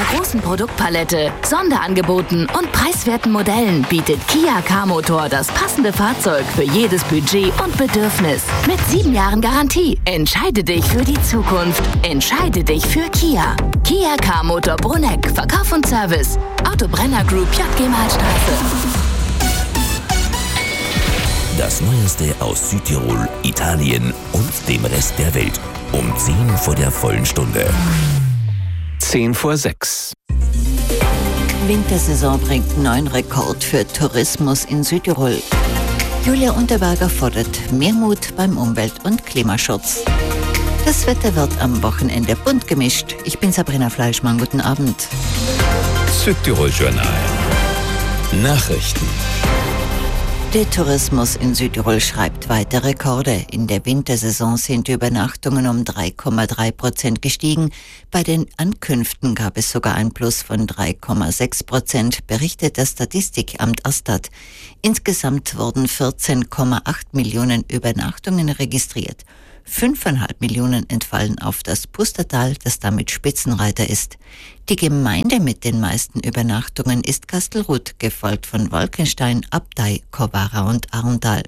großen Produktpalette, Sonderangeboten und preiswerten Modellen bietet Kia K-Motor das passende Fahrzeug für jedes Budget und Bedürfnis. Mit 7 Jahren Garantie. Entscheide dich für die Zukunft. Entscheide dich für Kia. Kia K-Motor Bruneck. Verkauf und Service. Autobrenner Group JG Mahlstraße. Das Neueste aus Südtirol, Italien und dem Rest der Welt. Um 10 vor der vollen Stunde. 5:10. Wintersaison bringt neuen Rekord für Tourismus in Südtirol. Julia Unterberger fordert mehr Mut beim Umwelt- und Klimaschutz. Das Wetter wird am Wochenende bunt gemischt. Ich bin Sabrina Fleischmann, guten Abend. Südtirol Journal. Nachrichten. Der Tourismus in Südtirol schreibt weiter Rekorde. In der Wintersaison sind die Übernachtungen um 3,3% gestiegen. Bei den Ankünften gab es sogar ein Plus von 3,6%, berichtet das Statistikamt Astat. Insgesamt wurden 14,8 Millionen Übernachtungen registriert. 5,5 Millionen entfallen auf das Pustertal, das damit Spitzenreiter ist. Die Gemeinde mit den meisten Übernachtungen ist Kastelruth, gefolgt von Wolkenstein, Abtei, Corvara und Arundal.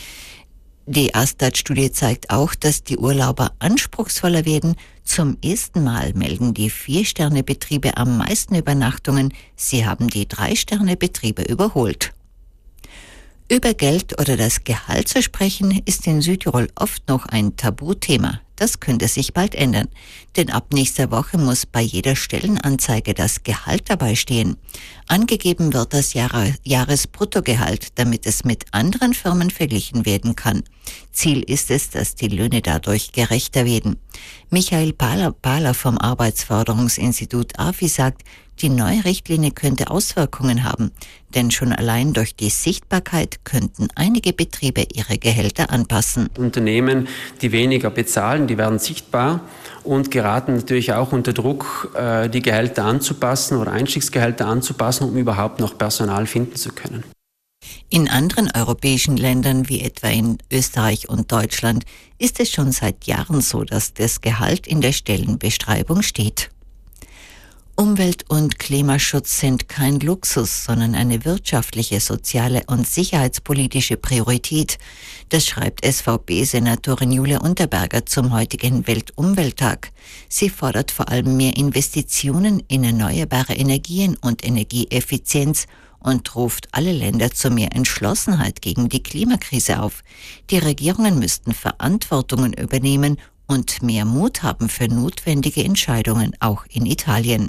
Die Astat-Studie zeigt auch, dass die Urlauber anspruchsvoller werden. Zum ersten Mal melden die 4-Sterne-Betriebe am meisten Übernachtungen. Sie haben die 3-Sterne-Betriebe überholt. Über Geld oder das Gehalt zu sprechen, ist in Südtirol oft noch ein Tabuthema. Das könnte sich bald ändern, denn ab nächster Woche muss bei jeder Stellenanzeige das Gehalt dabei stehen. Angegeben wird das Jahresbruttogehalt, damit es mit anderen Firmen verglichen werden kann. Ziel ist es, dass die Löhne dadurch gerechter werden. Michael Pahler vom Arbeitsförderungsinstitut AFI sagt, die neue Richtlinie könnte Auswirkungen haben, denn schon allein durch die Sichtbarkeit könnten einige Betriebe ihre Gehälter anpassen. Unternehmen, die weniger bezahlen, die werden sichtbar und geraten natürlich auch unter Druck, die Gehälter anzupassen oder Einstiegsgehälter anzupassen, um überhaupt noch Personal finden zu können. In anderen europäischen Ländern, wie etwa in Österreich und Deutschland, ist es schon seit Jahren so, dass das Gehalt in der Stellenbeschreibung steht. Umwelt- und Klimaschutz sind kein Luxus, sondern eine wirtschaftliche, soziale und sicherheitspolitische Priorität. Das schreibt SVP-Senatorin Julia Unterberger zum heutigen Weltumwelttag. Sie fordert vor allem mehr Investitionen in erneuerbare Energien und Energieeffizienz und ruft alle Länder zu mehr Entschlossenheit gegen die Klimakrise auf. Die Regierungen müssten Verantwortungen übernehmen und mehr Mut haben für notwendige Entscheidungen, auch in Italien.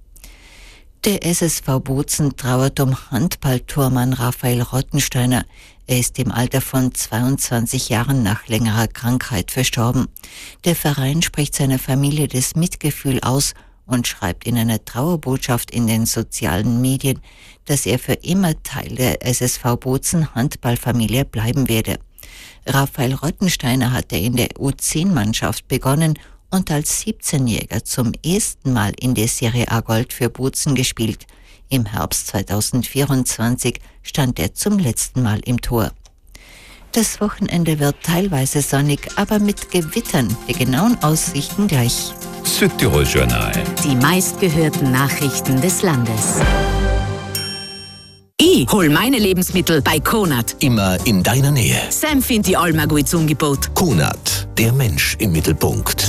Der SSV Bozen trauert um Handballtormann Raphael Rottensteiner. Er ist im Alter von 22 Jahren nach längerer Krankheit verstorben. Der Verein spricht seiner Familie das Mitgefühl aus und schreibt in einer Trauerbotschaft in den sozialen Medien, dass er für immer Teil der SSV Bozen Handballfamilie bleiben werde. Raphael Rottensteiner hatte in der U10-Mannschaft begonnen und als 17-Jähriger zum ersten Mal in der Serie A Gold für Bozen gespielt. Im Herbst 2024 stand er zum letzten Mal im Tor. Das Wochenende wird teilweise sonnig, aber mit Gewittern. Die genauen Aussichten gleich. Südtirol Journal. Die meistgehörten Nachrichten des Landes. Ich hol meine Lebensmittel bei Konad. Immer in deiner Nähe. Sam findet die Alma gut Angebot. Konad, der Mensch im Mittelpunkt.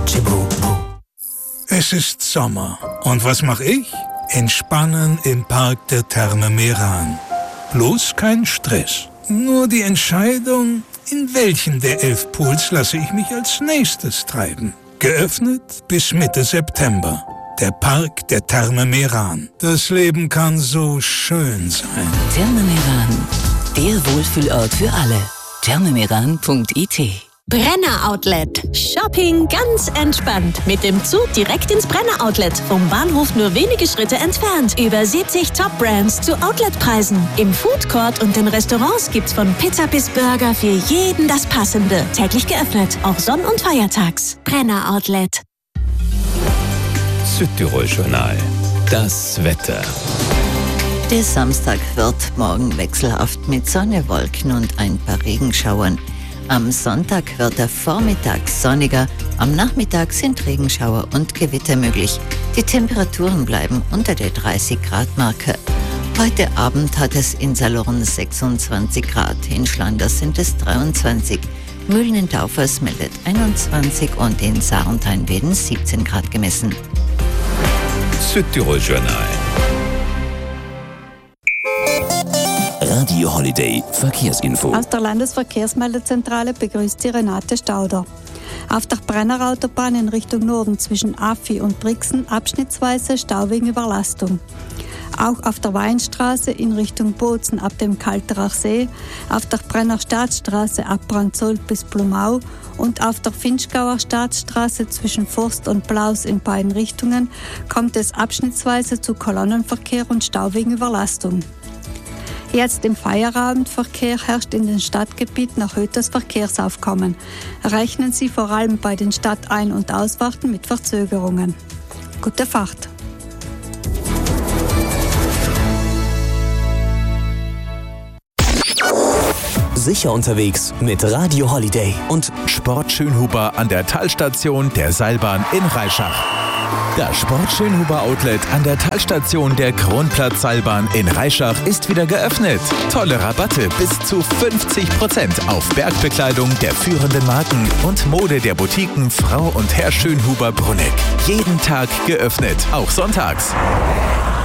Es ist Sommer. Und was mache ich? Entspannen im Park der Therme Meran. Bloß kein Stress. Nur die Entscheidung, in welchen der 11 Pools lasse ich mich als nächstes treiben. Geöffnet bis Mitte September. Der Park der Therme Meran. Das Leben kann so schön sein. Therme Meran, der Wohlfühlort für alle. thermemeran.it. Brenner Outlet. Shopping ganz entspannt. Mit dem Zug direkt ins Brenner Outlet. Vom Bahnhof nur wenige Schritte entfernt. Über 70 Top-Brands zu Outletpreisen. Im Food Court und den Restaurants gibt's von Pizza bis Burger für jeden das Passende. Täglich geöffnet, auch Sonn- und Feiertags. Brenner Outlet. Südtirol Journal. Das Wetter. Der Samstag wird morgen wechselhaft mit Sonne, Wolken und ein paar Regenschauern. Am Sonntag wird der Vormittag sonniger, am Nachmittag sind Regenschauer und Gewitter möglich. Die Temperaturen bleiben unter der 30-Grad-Marke. Heute Abend hat es in Salurn 26 Grad, in Schlanders sind es 23, Mühlen-in-Taufers meldet 21 und in Sarnthein werden 17 Grad gemessen. Südtirol Journal. Radio Holiday Verkehrsinfo. Aus der Landesverkehrsmeldezentrale begrüßt Sie Renate Stauder. Auf der Brennerautobahn in Richtung Norden zwischen Affi und Brixen abschnittsweise Stau wegen Überlastung. Auch auf der Weinstraße in Richtung Bozen ab dem Kalterachsee, auf der Brenner Staatsstraße ab Brandsold bis Blumau und auf der Finchgauer Staatsstraße zwischen Forst und Blaus in beiden Richtungen kommt es abschnittsweise zu Kolonnenverkehr und Stau wegen Überlastung. Jetzt im Feierabendverkehr herrscht in den Stadtgebieten erhöhtes Verkehrsaufkommen. Rechnen Sie vor allem bei den Stadtein- und Ausfahrten mit Verzögerungen. Gute Fahrt! Sicher unterwegs mit Radio Holiday und Sport Schönhuber an der Talstation der Seilbahn in Reischach. Das Sport Schönhuber Outlet an der Talstation der Kronplatz-Seilbahn in Reischach ist wieder geöffnet. Tolle Rabatte bis zu 50% auf Bergbekleidung der führenden Marken und Mode der Boutiquen Frau und Herr Schönhuber Brunneck. Jeden Tag geöffnet, auch sonntags.